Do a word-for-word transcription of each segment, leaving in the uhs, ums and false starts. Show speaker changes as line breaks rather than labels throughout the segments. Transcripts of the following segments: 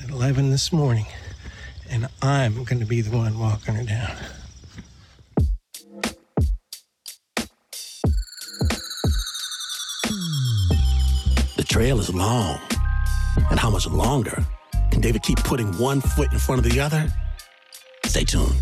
at eleven this morning, and I'm going to be the one walking her down.
The trail is long. And how much longer can David keep putting one foot in front of the other? Stay tuned.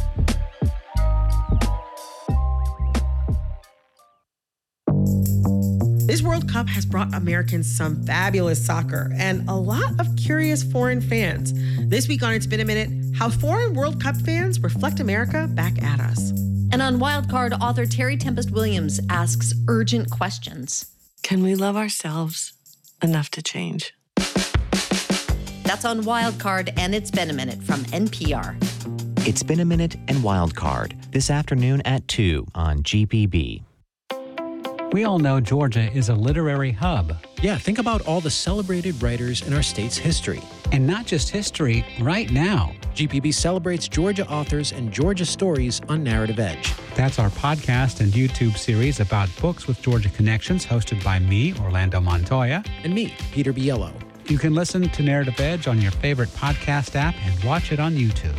This World Cup has brought Americans some fabulous soccer and a lot of curious foreign fans. This week on It's Been a Minute, how foreign World Cup fans reflect America back at us.
And on Wildcard, author Terry Tempest Williams asks urgent questions.
Can we love ourselves enough to change?
That's on Wildcard, and It's Been a Minute from N P R.
It's Been a Minute and Wildcard this afternoon at two on G P B.
We all know Georgia is a literary hub.
Yeah, think about all the celebrated writers in our state's history.
And not just history, right now.
G P B celebrates Georgia authors and Georgia stories on Narrative Edge.
That's our podcast and YouTube series about books with Georgia connections, hosted by me, Orlando Montoya.
And me, Peter Biello.
You can listen to Narrative Edge on your favorite podcast app and watch it on YouTube.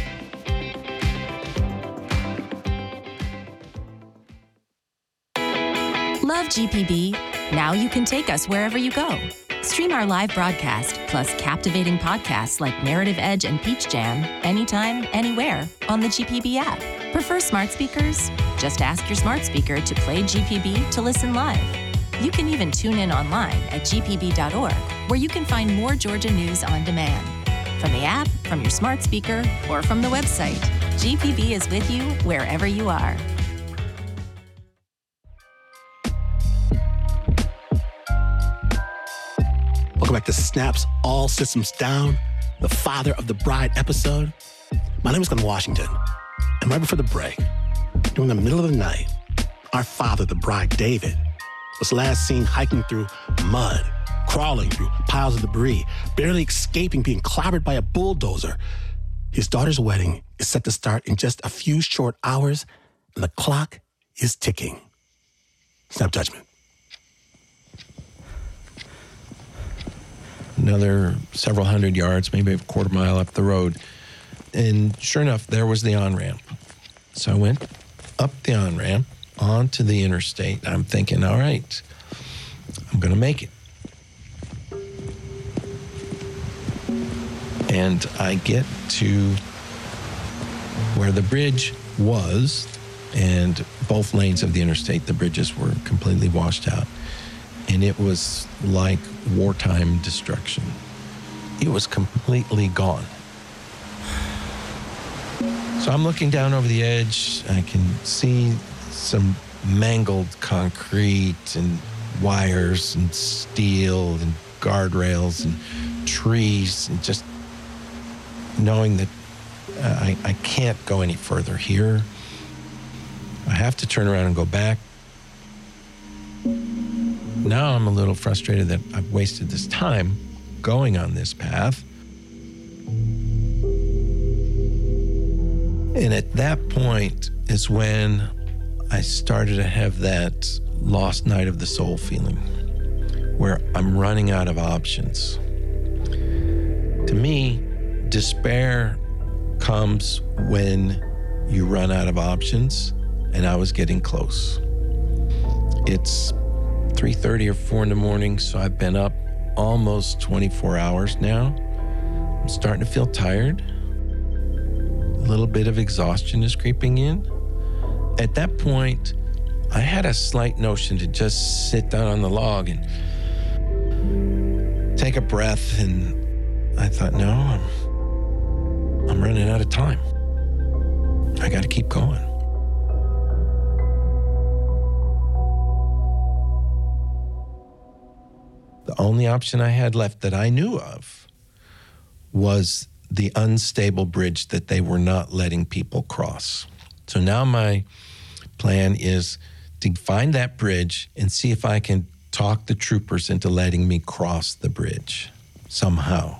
Love G P B? Now you can take us wherever you go. Stream our live broadcast, plus captivating podcasts like Narrative Edge and Peach Jam, anytime, anywhere on the G P B app. Prefer smart speakers? Just ask your smart speaker to play G P B to listen live. You can even tune in online at g p b dot org, where you can find more Georgia news on demand. From the app, from your smart speaker, or from the website, G P B is with you wherever you are.
Welcome back to Snaps All Systems Down, the Father of the Bride episode. My name is Glenn Washington, and right before the break, during the middle of the night, our father, the bride, David, was last seen hiking through mud, crawling through piles of debris, barely escaping being clobbered by a bulldozer. His daughter's wedding is set to start in just a few short hours, and the clock is ticking. Snap judgment.
Another several hundred yards, maybe a quarter mile up the road. And sure enough, there was the on-ramp. So I went up the on-ramp onto the interstate. I'm thinking, all right, I'm going to make it. And I get to where the bridge was, and both lanes of the interstate, the bridges were completely washed out. And it was like wartime destruction. It was completely gone. So I'm looking down over the edge. I can see some mangled concrete and wires and steel and guardrails and trees, and just knowing that uh, I, I can't go any further here. I have to turn around and go back. Now I'm a little frustrated that I've wasted this time going on this path. And at that point is when I started to have that lost night of the soul feeling, where I'm running out of options. To me, despair comes when you run out of options, and I was getting close. It's three thirty or four in the morning, so I've been up almost twenty-four hours now. I'm starting to feel tired. A little bit of exhaustion is creeping in. At that point, I had a slight notion to just sit down on the log and take a breath, and I thought, no, I'm, I'm running out of time. I got to keep going. The only option I had left that I knew of was the unstable bridge that they were not letting people cross. So now my plan is to find that bridge and see if I can talk the troopers into letting me cross the bridge somehow.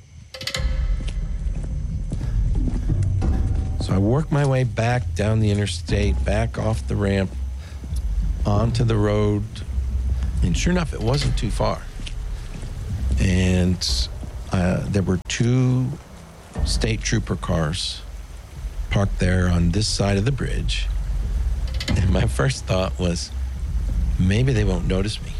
So I work my way back down the interstate, back off the ramp, onto the road, and sure enough, it wasn't too far. And uh, there were two state trooper cars parked there on this side of the bridge. And my first thought was, maybe they won't notice me.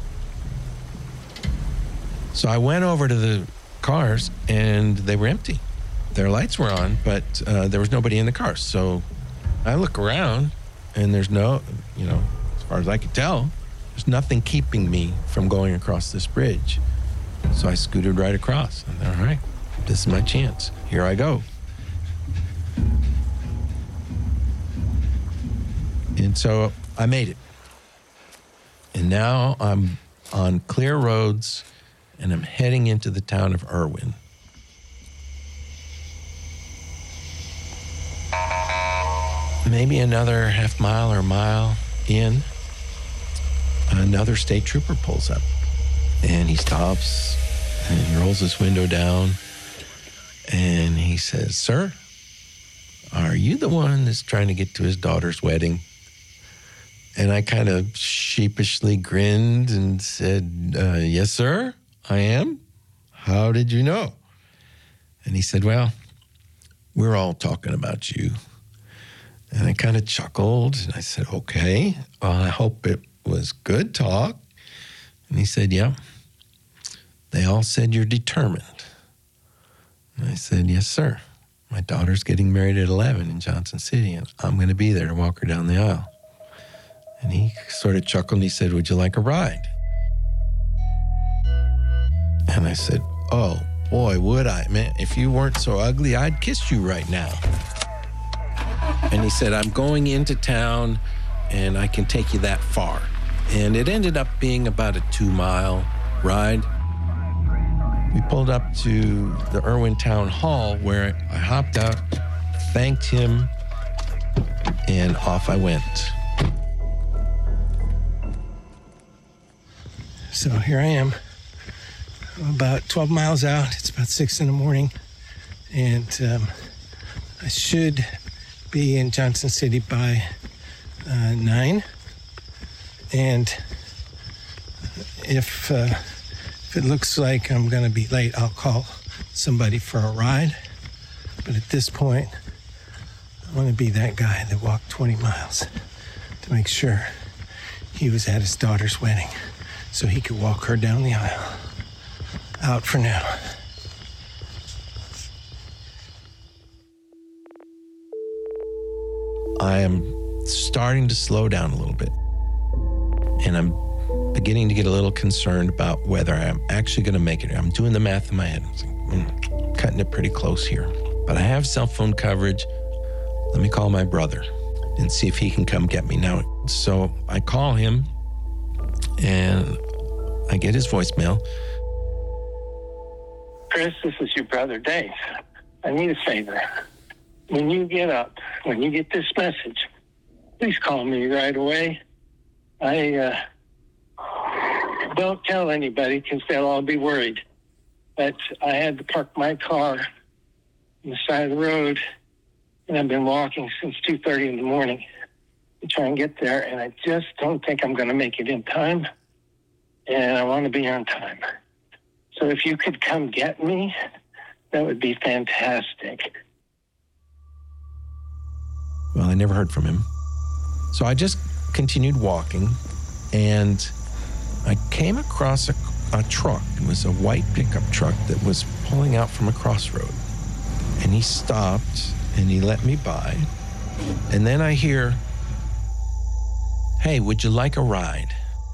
So I went over to the cars and they were empty. Their lights were on, but uh, there was nobody in the cars. So I look around and there's no, you know, as far as I could tell, there's nothing keeping me from going across this bridge. So I scooted right across. And all right, this is my chance. Here I go. And so I made it. And now I'm on clear roads and I'm heading into the town of Irwin. Maybe another half mile or mile in, another state trooper pulls up and he stops and he rolls his window down and he says, "Sir, are you the one that's trying to get to his daughter's wedding?" And I kind of sheepishly grinned and said, uh, "Yes, sir, I am. How did you know?" And he said, "Well, we're all talking about you." And I kind of chuckled and I said, "Okay, well, I hope it was good talk." And he said, "Yeah, they all said you're determined." And I said, "Yes, sir. My daughter's getting married at eleven in Johnson City and I'm going to be there to walk her down the aisle." And he sort of chuckled and he said, "Would you like a ride?" And I said, "Oh, boy, would I, man. If you weren't so ugly, I'd kiss you right now." And he said, "I'm going into town and I can take you that far." And it ended up being about a two mile ride. We pulled up to the Irwin Town Hall where I hopped out, thanked him, and off I went.
So here I am, I'm about twelve miles out. It's about six in the morning, and um, I should be in Johnson City by uh, nine. And if uh, if it looks like I'm going to be late, I'll call somebody for a ride. But at this point, I want to be that guy that walked twenty miles to make sure he was at his daughter's wedding, so he could walk her down the aisle. Out for now.
I am starting to slow down a little bit. And I'm beginning to get a little concerned about whether I'm actually going to make it. I'm doing the math in my head. I'm cutting it pretty close here. But I have cell phone coverage. Let me call my brother and see if he can come get me. Now, so I call him and I get his voicemail.
"Chris, this is your brother, Dave. I need a favor. When you get up, when you get this message, please call me right away. I uh, don't tell anybody because they'll all be worried. But I had to park my car on the side of the road, and I've been walking since two thirty in the morning to try and get there, and I just don't think I'm going to make it in time, and I want to be on time. So if you could come get me, that would be fantastic."
Well, I never heard from him. So I just continued walking, and I came across a, a truck. It was a white pickup truck that was pulling out from a crossroad. And he stopped, and he let me by. And then I hear, "Hey, would you like a ride?"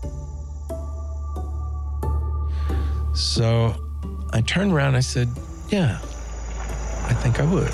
So I turned around and I said, "Yeah, I think I would."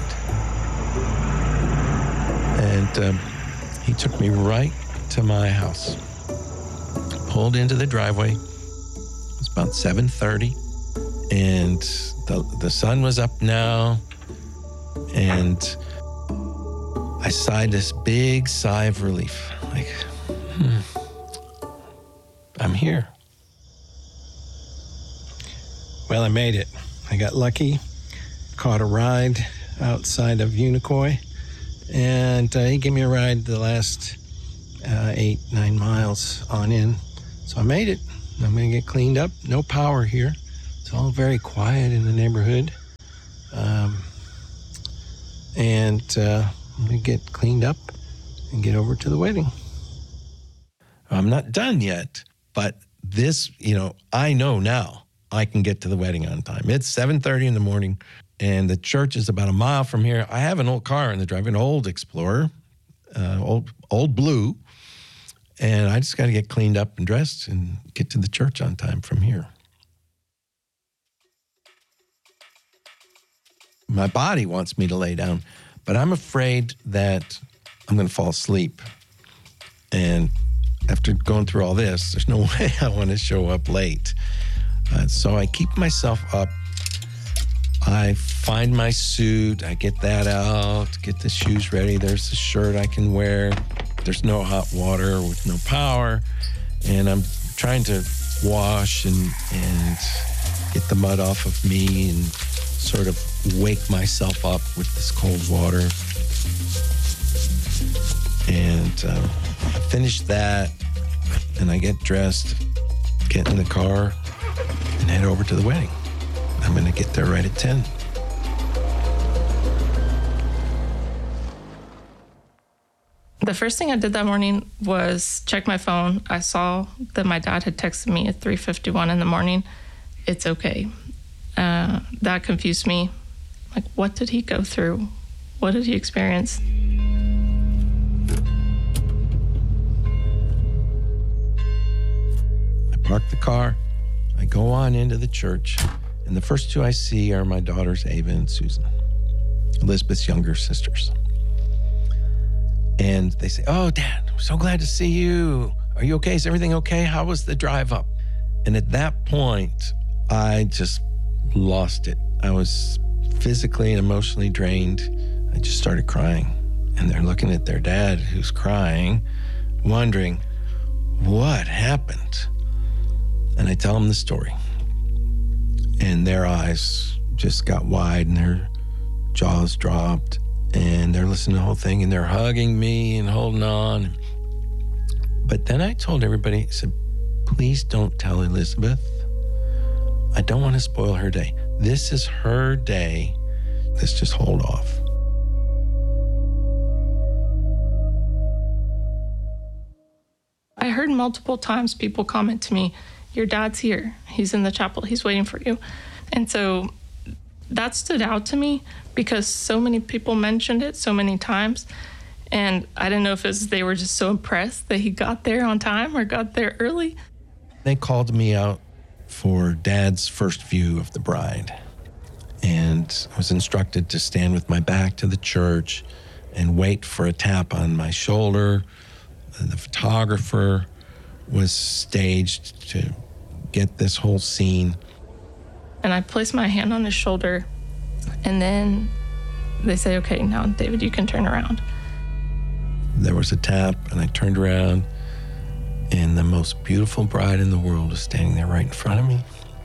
And um, he took me right to my house. Pulled into the driveway. It was about seven thirty. And the, the sun was up now. And I sighed this big sigh of relief. Like, hmm, I'm here.
Well, I made it. I got lucky, caught a ride outside of Unicoi, and uh, he gave me a ride the last uh, eight, nine miles on in. So I made it. I'm going to get cleaned up. No power here. It's all very quiet in the neighborhood. Um, and uh, I'm going to get cleaned up and get over to the wedding.
I'm not done yet, but this, you know, I know now I can get to the wedding on time. It's seven thirty in the morning, and the church is about a mile from here. I have an old car in the drive, an old Explorer, uh, old old blue, and I just got to get cleaned up and dressed and get to the church on time from here. My body wants me to lay down, but I'm afraid that I'm going to fall asleep. And after going through all this, there's no way I want to show up late. Uh, so I keep myself up. I find my suit. I get that out, get the shoes ready. There's the shirt I can wear. There's no hot water with no power. And I'm trying to wash and, and get the mud off of me and sort of wake myself up with this cold water. And uh, I finish that, and I get dressed, get in the car, and head over to the wedding. I'm going to get there right at ten.
The first thing I did that morning was check my phone. I saw that my dad had texted me at three fifty-one in the morning. It's okay. Uh, that confused me. Like, what did he go through? What did he experience?
I park the car. I go on into the church. And the first two I see are my daughters, Ava and Susan, Elizabeth's younger sisters. And they say, "Oh, Dad, we're so glad to see you. Are you okay? Is everything okay? How was the drive up?" And at that point, I just lost it. I was physically and emotionally drained. I just started crying. And they're looking at their dad, who's crying, wondering, what happened? And I tell them the story. And their eyes just got wide and their jaws dropped. And they're listening to the whole thing and they're hugging me and holding on. But then I told everybody, I said, please don't tell Elizabeth. I don't want to spoil her day. This is her day. Let's just hold off.
I heard multiple times people comment to me, your dad's here. He's in the chapel. He's waiting for you. And so that stood out to me because so many people mentioned it so many times. And I didn't know if it was they were just so impressed that he got there on time or got there early.
They called me out for Dad's first view of the bride. And I was instructed to stand with my back to the church and wait for a tap on my shoulder. The photographer was staged to get this whole scene.
And I placed my hand on his shoulder, and then they say, okay, now, David, you can turn around.
There was a tap, and I turned around, and the most beautiful bride in the world was standing there right in front of me.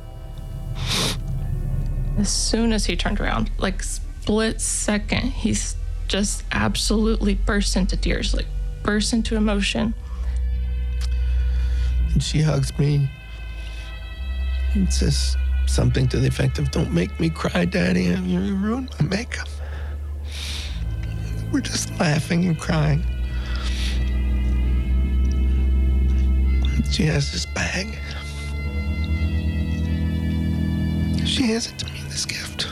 As soon as he turned around, like split second, he's just absolutely burst into tears, like burst into emotion.
And she hugs me and says something to the effect of, don't make me cry, Daddy. You ruined my makeup. We're just laughing and crying. She has this bag. She hands it to me, this gift.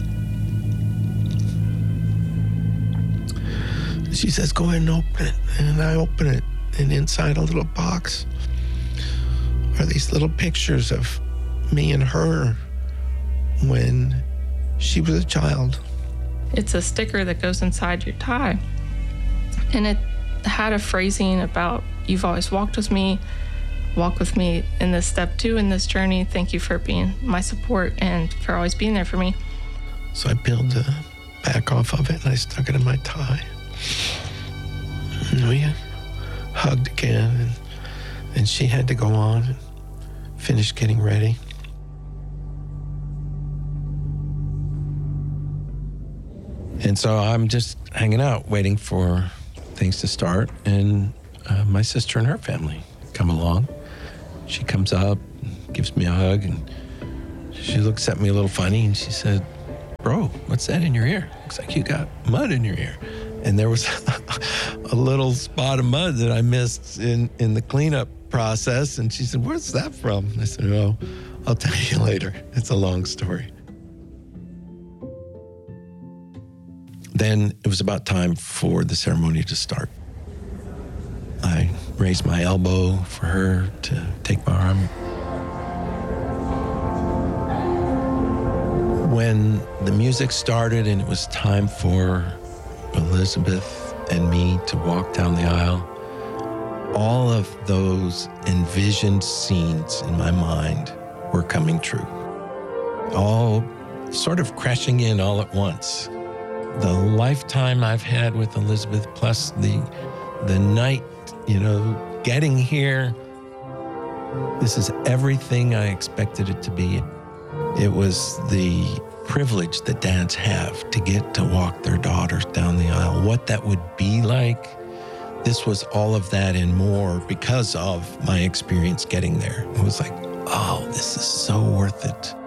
She says, go ahead and open it. And I open it, and inside a little box are these little pictures of me and her when she was a child.
It's a sticker that goes inside your tie. And it had a phrasing about, you've always walked with me, walk with me in this step two in this journey. Thank you for being my support and for always being there for me.
So I peeled the back off of it and I stuck it in my tie. And we hugged again, and, and she had to go on and finish getting ready. And so I'm just hanging out, waiting for things to start, and uh, my sister and her family come along. She comes up, gives me a hug, and she looks at me a little funny and she said, "Bro, what's that in your ear? Looks like you got mud in your ear." And there was a little spot of mud that I missed in, in the cleanup process. And she said, "Where's that from?" I said, "Oh, I'll tell you later. It's a long story." Then it was about time for the ceremony to start. I raised my elbow for her to take my arm. When the music started and it was time for Elizabeth and me to walk down the aisle, all of those envisioned scenes in my mind were coming true. All sort of crashing in all at once. The lifetime I've had with Elizabeth, plus the the night, you know, getting here. This is everything I expected it to be. It was the privilege that dads have to get to walk their daughters down the aisle. What that would be like, this was all of that and more because of my experience getting there. It was like, oh, this is so worth it.